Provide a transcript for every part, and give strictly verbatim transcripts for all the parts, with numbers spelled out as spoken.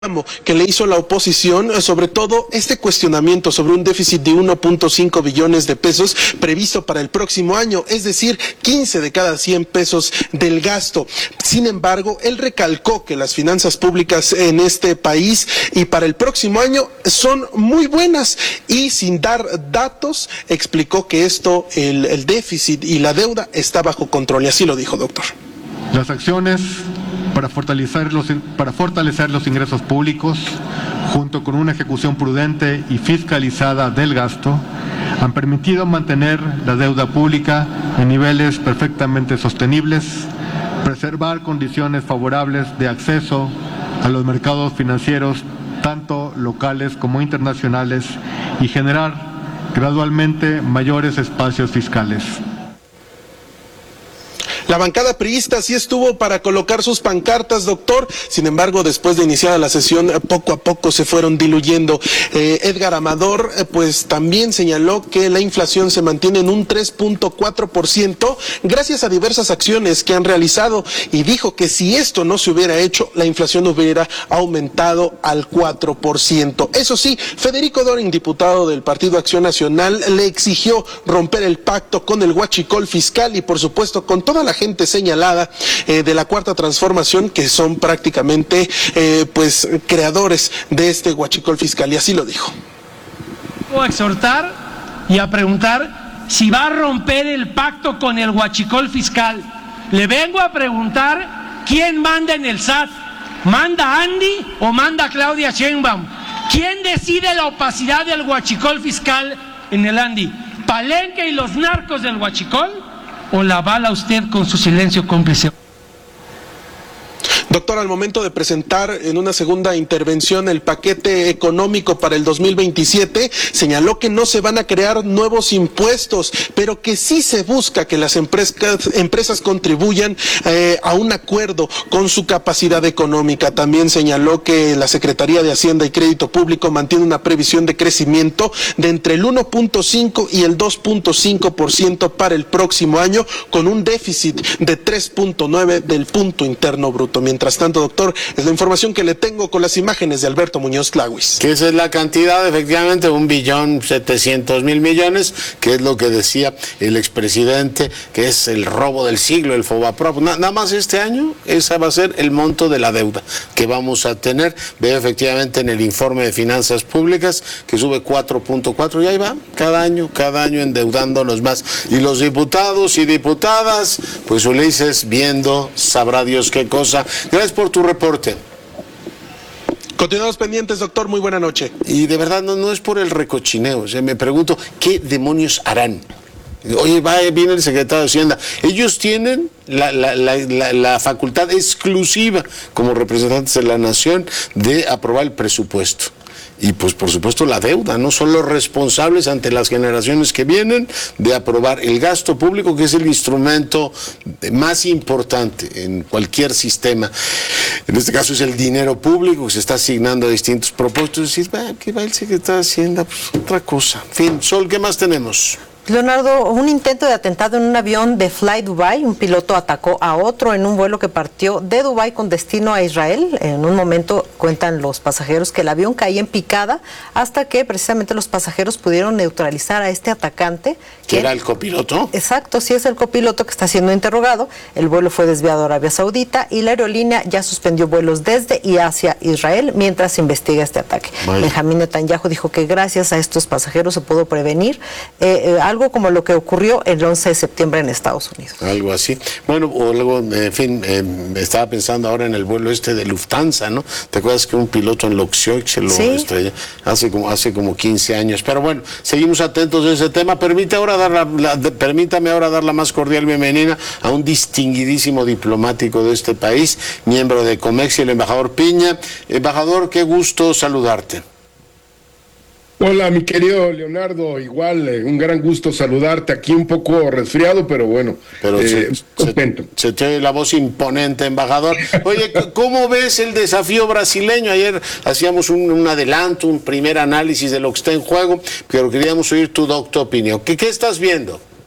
que le hizo la oposición, sobre todo este cuestionamiento sobre un déficit de uno punto cinco billones de pesos previsto para el próximo año, es decir, quince de cada cien pesos del gasto. Sin embargo, él recalcó que las finanzas públicas en este país y para el próximo año son muy buenas y sin dar datos explicó que esto, el, el déficit y la deuda está bajo control y así lo dijo, doctor. Las acciones para fortalecer los, para fortalecer los ingresos públicos, junto con una ejecución prudente y fiscalizada del gasto, han permitido mantener la deuda pública en niveles perfectamente sostenibles, preservar condiciones favorables de acceso a los mercados financieros, tanto locales como internacionales, y generar gradualmente mayores espacios fiscales. La bancada priista sí estuvo para colocar sus pancartas, doctor. Sin embargo, después de iniciada la sesión, poco a poco se fueron diluyendo. Eh, Edgar Amador, eh, pues también señaló que la inflación se mantiene en un tres punto cuatro por ciento gracias a diversas acciones que han realizado y dijo que si esto no se hubiera hecho, la inflación hubiera aumentado al cuatro por ciento. Eso sí, Federico Dorin, diputado del Partido Acción Nacional, le exigió romper el pacto con el huachicol fiscal y, por supuesto, con toda la gente señalada eh, de la Cuarta Transformación, que son prácticamente eh, pues creadores de este huachicol fiscal, y así lo dijo. Voy a exhortar y a preguntar si va a romper el pacto con el huachicol fiscal. Le vengo a preguntar quién manda en el S A T. ¿Manda Andy o manda Claudia Sheinbaum? ¿Quién decide la opacidad del huachicol fiscal en el Andy? ¿Palenque y los narcos del huachicol? ¿O la avala usted con su silencio cómplice? Doctor, al momento de presentar en una segunda intervención el paquete económico para el dos mil veintisiete, señaló que no se van a crear nuevos impuestos, pero que sí se busca que las empresas, empresas contribuyan eh, a un acuerdo con su capacidad económica. También señaló que la Secretaría de Hacienda y Crédito Público mantiene una previsión de crecimiento de entre el uno punto cinco y el dos punto cinco por ciento para el próximo año, con un déficit de tres punto nueve del Punto Interno Bruto. Mientras tanto, doctor, es la información que le tengo con las imágenes de Alberto Muñoz Tlahuis. Que esa es la cantidad, efectivamente, un billón setecientos mil millones, que es lo que decía el expresidente, que es el robo del siglo, el Fobaproa. Na, nada más este año, ese va a ser el monto de la deuda que vamos a tener. Veo efectivamente en el informe de finanzas públicas que sube cuatro punto cuatro y ahí va, cada año, cada año endeudándonos más. Y los diputados y diputadas, pues Ulises, viendo, sabrá Dios qué cosa. Gracias por tu reporte. Continuamos pendientes, doctor. Muy buena noche. Y de verdad no, no es por el recochineo. O sea, me pregunto, ¿qué demonios harán? Oye, va, viene el secretario de Hacienda. Ellos tienen la, la, la, la, la facultad exclusiva como representantes de la nación de aprobar el presupuesto. Y pues por supuesto la deuda, no son los responsables ante las generaciones que vienen de aprobar el gasto público, que es el instrumento más importante en cualquier sistema. En este caso es el dinero público que se está asignando a distintos propósitos. Y decir, ¿qué va el secretario de Hacienda? Pues otra cosa. En fin, Sol, ¿qué más tenemos? Leonardo, un intento de atentado en un avión de Fly Dubai. Un piloto atacó a otro en un vuelo que partió de Dubái con destino a Israel. En un momento cuentan los pasajeros que el avión caía en picada hasta que precisamente los pasajeros pudieron neutralizar a este atacante. ¿Que era el copiloto? Exacto, sí es el copiloto que está siendo interrogado. El vuelo fue desviado a Arabia Saudita y la aerolínea ya suspendió vuelos desde y hacia Israel mientras se investiga este ataque. Vale. Benjamín Netanyahu dijo que gracias a estos pasajeros se pudo prevenir eh, eh, algo como lo que ocurrió el once de septiembre en Estados Unidos. Algo así. Bueno, o luego, en fin, eh, estaba pensando ahora en el vuelo este de Lufthansa, ¿no? ¿Te acuerdas que un piloto enloqueció y se lo ¿Sí? estrelló hace como, hace como quince años? Pero bueno, seguimos atentos a ese tema. Permite ahora dar la, la, de, permítame ahora dar la más cordial bienvenida a un distinguidísimo diplomático de este país, miembro de Comex, el embajador Piña. Embajador, qué gusto saludarte. Hola, mi querido Leonardo, igual, eh, un gran gusto saludarte, aquí un poco resfriado, pero bueno, pero eh, se, contento. Se, se te oye la voz imponente, embajador. Oye, ¿cómo ves el desafío brasileño? Ayer hacíamos un, un adelanto, un primer análisis de lo que está en juego, pero queríamos oír tu doctor opinión. ¿Qué, qué estás viendo?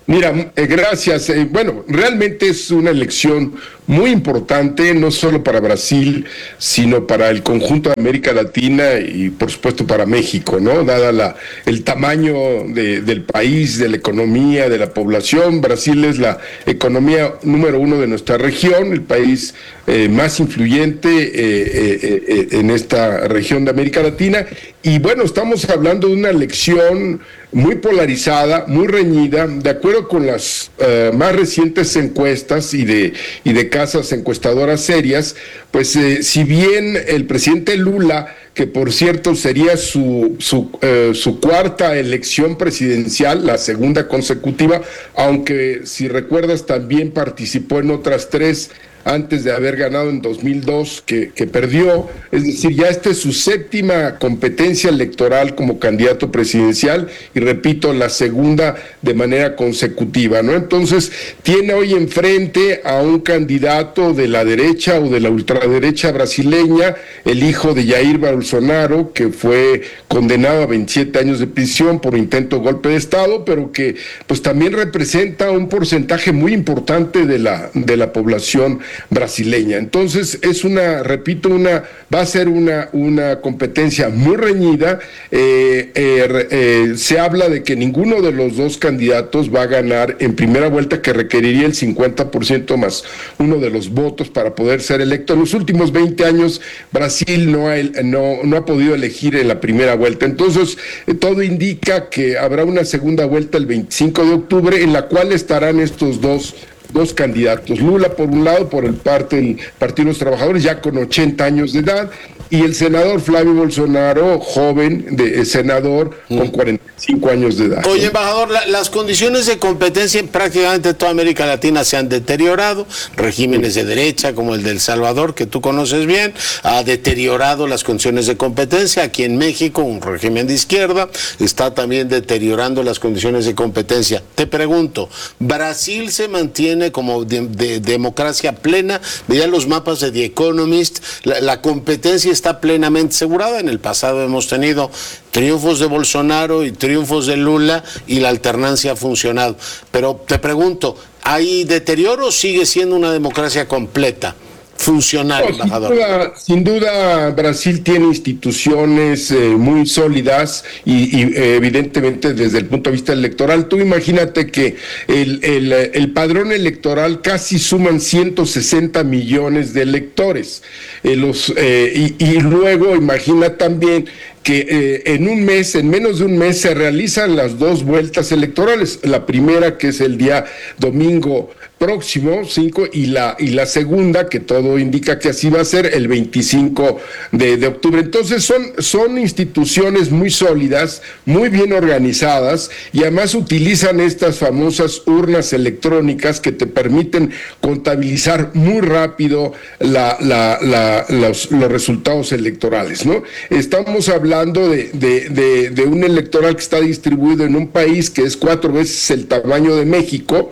Mira, eh, gracias. Eh, bueno, realmente es una elección muy importante, no solo para Brasil, sino para el conjunto de América Latina y, por supuesto, para México, ¿no? Dada la, el tamaño de, del país, de la economía, de la población. Brasil es la economía número uno de nuestra región, el país eh, más influyente eh, eh, eh, en esta región de América Latina. Y bueno, estamos hablando de una elección muy polarizada, muy reñida, de acuerdo con las uh, más recientes encuestas y de, y de casas encuestadoras serias, pues eh, si bien el presidente Lula, que por cierto sería su, su, eh, su cuarta elección presidencial, la segunda consecutiva, aunque si recuerdas también participó en otras tres antes de haber ganado en dos mil dos, que, que perdió, es decir, ya esta es su séptima competencia electoral como candidato presidencial, y repito, la segunda de manera consecutiva, ¿no? Entonces, tiene hoy enfrente a un candidato de la derecha o de la ultraderecha brasileña, el hijo de Jair Bolsonaro, que fue condenado a veintisiete años de prisión por intento de golpe de Estado, pero que pues también representa un porcentaje muy importante de la, de la población brasileña. Entonces es una, repito, una, va a ser una, una competencia muy reñida. Eh, eh, eh, se habla de que ninguno de los dos candidatos va a ganar en primera vuelta, que requeriría el cincuenta por ciento más uno de los votos para poder ser electo. En los últimos veinte años Brasil no ha, no, no ha podido elegir en la primera vuelta. Entonces eh, todo indica que habrá una segunda vuelta el veinticinco de octubre, en la cual estarán estos dos dos candidatos, Lula por un lado, por el parte del Partido de los Trabajadores, ya con ochenta años de edad, y el senador Flavio Bolsonaro, joven de eh, senador, mm. con cuarenta y cinco años de edad. Oye, embajador, la, las condiciones de competencia en prácticamente toda América Latina se han deteriorado. Regímenes de derecha, como el de El Salvador, que tú conoces bien, ha deteriorado las condiciones de competencia. Aquí en México, un régimen de izquierda, está también deteriorando las condiciones de competencia. Te pregunto, ¿Brasil se mantiene como de, de democracia plena? Veía los mapas de The Economist, la, la competencia está plenamente asegurada. En el pasado hemos tenido triunfos de Bolsonaro y triunfos de Lula, y la alternancia ha funcionado. Pero te pregunto, ¿hay deterioro o sigue siendo una democracia completa? Funcional, no, embajador. Sin duda, sin duda, Brasil tiene instituciones eh, muy sólidas y, y eh, evidentemente desde el punto de vista electoral. Tú imagínate que el, el, el padrón electoral casi suman ciento sesenta millones de electores. Eh, los, eh, y, y luego imagina también que eh, en un mes, en menos de un mes, se realizan las dos vueltas electorales. La primera, que es el día domingo próximo, cinco, y la, y la segunda, que todo indica que así va a ser, el veinticinco de octubre. Entonces son, son instituciones muy sólidas, muy bien organizadas, y además utilizan estas famosas urnas electrónicas que te permiten contabilizar muy rápido la, la, la, los, los resultados electorales, ¿no? Estamos hablando De, de, de, de un electoral que está distribuido en un país que es cuatro veces el tamaño de México,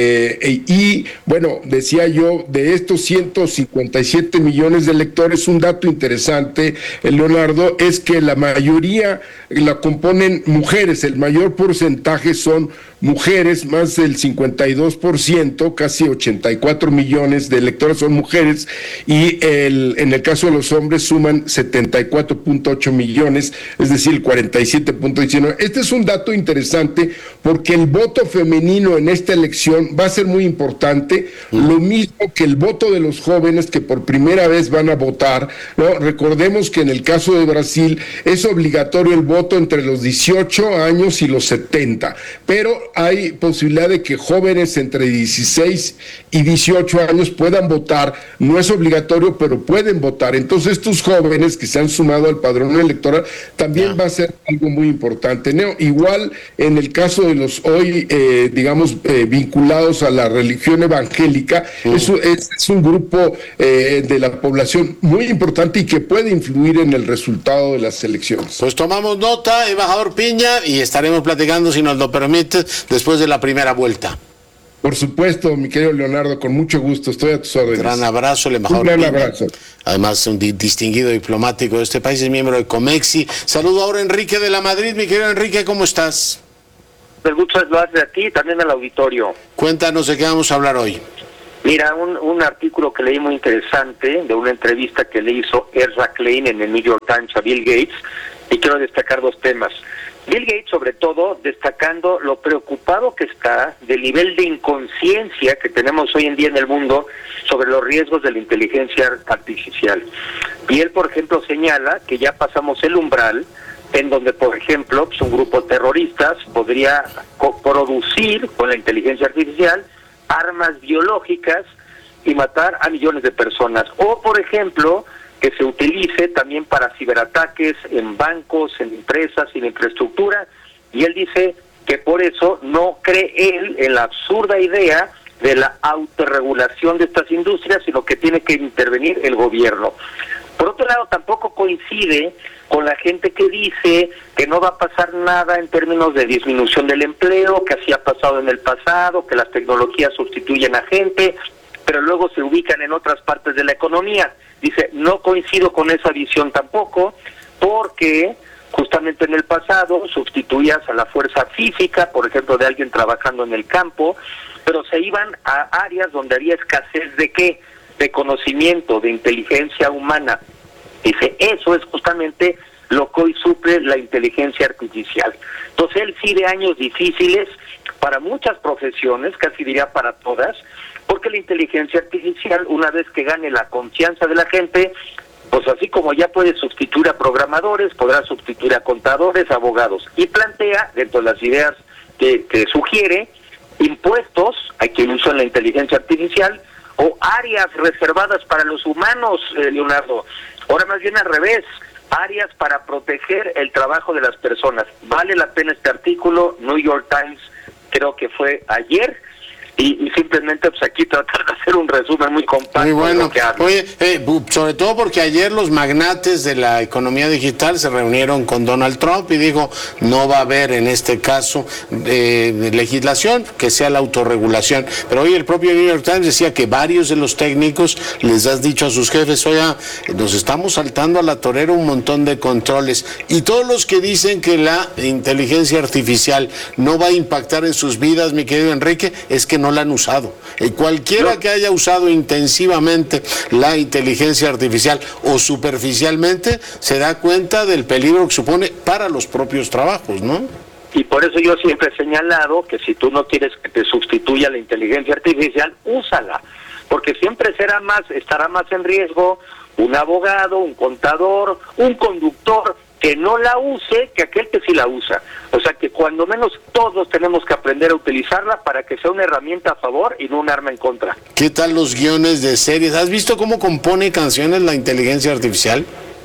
eh, y bueno, decía yo, de estos ciento cincuenta y siete millones de electores, un dato interesante, Leonardo, es que la mayoría la componen mujeres, el mayor porcentaje son mujeres, más del cincuenta y dos por ciento, casi ochenta y cuatro millones de electores son mujeres, y el, en el caso de los hombres suman setenta y cuatro punto ocho millones, es decir, el cuarenta y siete punto diecinueve. Este es un dato interesante porque el voto femenino en esta elección va a ser muy importante, lo mismo que el voto de los jóvenes que por primera vez van a votar, ¿no? Recordemos que en el caso de Brasil es obligatorio el voto entre los dieciocho años y los setenta, pero hay posibilidad de que jóvenes entre dieciséis y dieciocho años puedan votar. No es obligatorio, pero pueden votar. Entonces estos jóvenes que se han sumado al padrón electoral también va a ser algo muy importante, ¿no? Igual en el caso de los hoy, eh, digamos, eh, vinculados a la religión evangélica, uh-huh. es, es, es un grupo eh, de la población muy importante y que puede influir en el resultado de las elecciones. Pues tomamos nota, embajador Piña, y estaremos platicando, si nos lo permite, después de la primera vuelta. Por supuesto, mi querido Leonardo, con mucho gusto, estoy a tus órdenes. Gran abrazo, el embajador Un gran Piña. abrazo. Además, un di distinguido diplomático de este país, es miembro de Comexi. Saludo ahora a Enrique de la Madrid. Mi querido Enrique, ¿cómo estás? Me gusta saludarte a ti y también al auditorio. Cuéntanos de qué vamos a hablar hoy. Mira, un, un artículo que leí muy interesante de una entrevista que le hizo Ezra Klein en el New York Times a Bill Gates, y quiero destacar dos temas. Bill Gates, sobre todo, destacando lo preocupado que está del nivel de inconsciencia que tenemos hoy en día en el mundo sobre los riesgos de la inteligencia artificial. Y él, por ejemplo, señala que ya pasamos el umbral en donde, por ejemplo, pues un grupo de terroristas podría producir con la inteligencia artificial armas biológicas y matar a millones de personas. O, por ejemplo, que se utilice también para ciberataques en bancos, en empresas, en infraestructura. Y él dice que por eso no cree él en la absurda idea de la autorregulación de estas industrias, sino que tiene que intervenir el gobierno. Por otro lado, tampoco coincide con la gente que dice que no va a pasar nada en términos de disminución del empleo, que así ha pasado en el pasado, que las tecnologías sustituyen a gente, pero luego se ubican en otras partes de la economía. Dice, no coincido con esa visión tampoco, porque justamente en el pasado sustituías a la fuerza física, por ejemplo, de alguien trabajando en el campo, pero se iban a áreas donde había escasez de qué, de conocimiento, de inteligencia humana. Dice, eso es justamente lo que hoy suple la inteligencia artificial. Entonces él sí ve años difíciles para muchas profesiones, casi diría para todas, porque la inteligencia artificial, una vez que gane la confianza de la gente, pues así como ya puede sustituir a programadores, podrá sustituir a contadores, abogados. Y plantea, dentro de las ideas que, que sugiere, impuestos a quien usa la inteligencia artificial o áreas reservadas para los humanos, eh, Leonardo. Ahora más bien al revés, áreas para proteger el trabajo de las personas. Vale la pena este artículo, New York Times, creo que fue ayer, y, y simplemente pues aquí tratar de hacer un resumen muy compacto. Muy bueno. De lo que habla. Oye, eh, sobre todo porque ayer los magnates de la economía digital se reunieron con Donald Trump y dijo, no va a haber en este caso eh, legislación que sea la autorregulación. Pero hoy el propio New York Times decía que varios de los técnicos les has dicho a sus jefes, oiga, nos estamos saltando a la torera un montón de controles. Y todos los que dicen que la inteligencia artificial no va a impactar en sus vidas, mi querido Enrique, es que no la han usado. Y cualquiera que haya usado intensivamente la inteligencia artificial o superficialmente se da cuenta del peligro que supone para los propios trabajos, ¿no? Y por eso yo siempre he señalado que si tú no quieres que te sustituya la inteligencia artificial, úsala, porque siempre será más, estará más en riesgo un abogado, un contador, un conductor que no la use que aquel que sí la usa. O sea que cuando menos todos tenemos que aprender a utilizarla para que sea una herramienta a favor y no un arma en contra. ¿Qué tal los guiones de series? ¿Has visto cómo compone canciones la inteligencia artificial?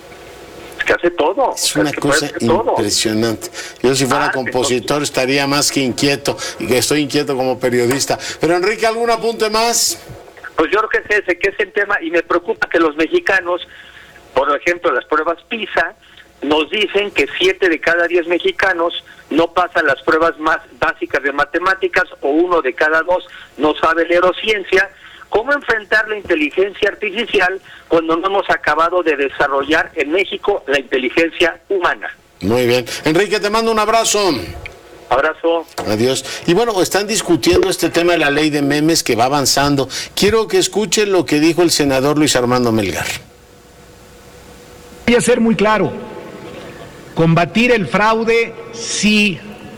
Es que hace todo. Es una cosa impresionante. Yo si fuera ah, compositor estaría más que inquieto, y que estoy inquieto como periodista. Pero Enrique, ¿algún apunte más? Pues yo creo que es ese, que es el tema, y me preocupa que los mexicanos, por ejemplo, las pruebas PISA, nos dicen que siete de cada diez mexicanos no pasan las pruebas más básicas de matemáticas, o uno de cada dos no sabe leer o ciencia. ¿Cómo enfrentar la inteligencia artificial cuando no hemos acabado de desarrollar en México la inteligencia humana? Muy bien. Enrique, te mando un abrazo. Abrazo. Adiós. Y bueno, están discutiendo este tema de la ley de memes que va avanzando. Quiero que escuchen lo que dijo el senador Luis Armando Melgar. Voy a ser muy claro. Combatir el fraude, sí.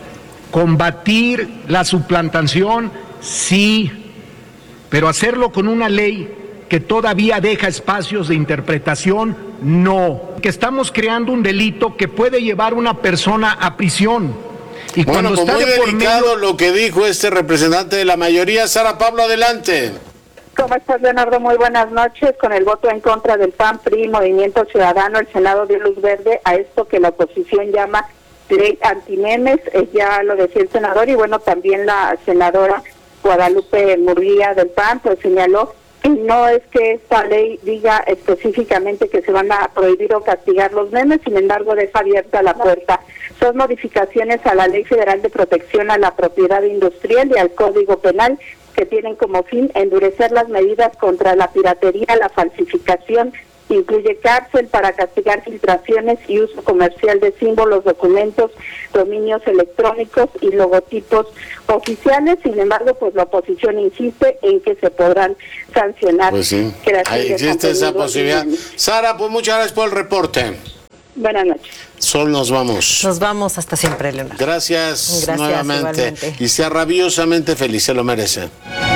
Combatir la suplantación, sí. Pero hacerlo con una ley que todavía deja espacios de interpretación, no. Que estamos creando un delito que puede llevar a una persona a prisión. Y bueno, cuando pues está muy de por delicado medio... lo que dijo este representante de la mayoría. Sara Pablo, adelante. ¿Cómo estás, Leonardo? Muy buenas noches. Con el voto en contra del P A N, P R I, Movimiento Ciudadano, el Senado dio luz verde a esto que la oposición llama ley antimemes. Eh, ya lo decía el senador, y bueno, también la senadora Guadalupe Murguía del P A N, pues señaló que no es que esta ley diga específicamente que se van a prohibir o castigar los memes, sin embargo deja abierta la puerta. Son modificaciones a la Ley Federal de Protección a la Propiedad Industrial y al Código Penal, que tienen como fin endurecer las medidas contra la piratería, la falsificación Incluye cárcel para castigar filtraciones y uso comercial de símbolos, documentos, dominios electrónicos y logotipos oficiales. Sin embargo, pues la oposición insiste en que se podrán sancionar. Pues sí, ahí existe esa posibilidad. Sara, pues muchas gracias por el reporte. Buenas noches. Sol, nos vamos. Nos vamos hasta siempre, Leonardo. Gracias, Gracias nuevamente. Igualmente. Y sea rabiosamente feliz, se lo merece.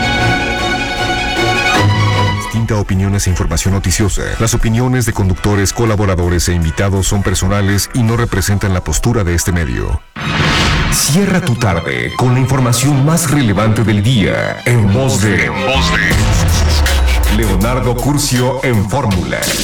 Distinta opiniones e información noticiosa. Las opiniones de conductores, colaboradores e invitados son personales y no representan la postura de este medio. Cierra tu tarde con la información más relevante del día en voz de, en voz de Leonardo Curcio en Fórmula.